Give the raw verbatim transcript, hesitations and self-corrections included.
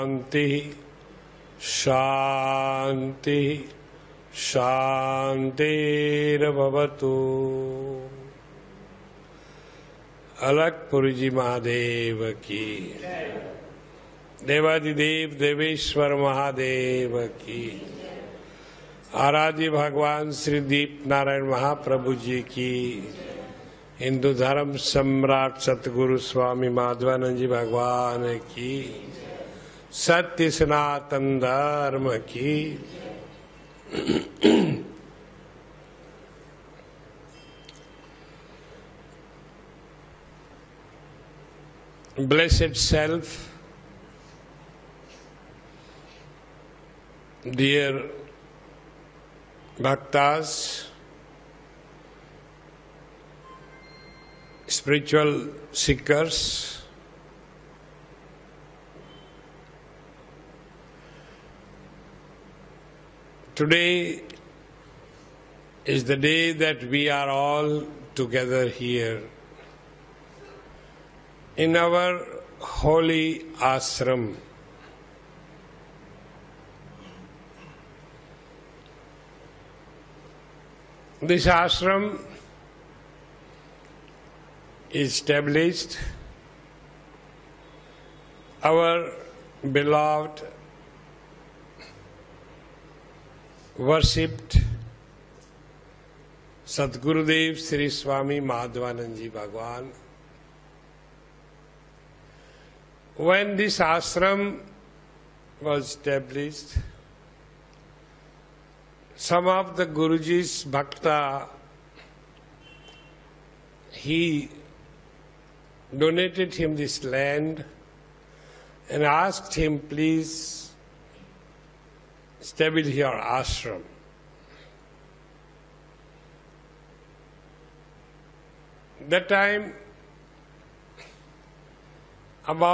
शांति शांति शांतिर्भवतु। अलकपुरी जी महादेव की, देवादिदेव देवेश्वर महादेव की, आराध्य भगवान श्री दीप नारायण महाप्रभु जी की, हिंदू धर्म सम्राट सतगुरु स्वामी माधवानंद जी भगवान की, सत्य सनातन धर्म की। Blessed self, dear bhaktas, spiritual seekers, today is the day that we are all together here in our holy ashram. This ashram is established. Our beloved, worshipped Sadgurudev Sri Swami Madhvanand Ji Bhagwan. When this ashram was established, some of the Guruji's bhakta, he donated him this land and asked him, please establish your ashram. That time, about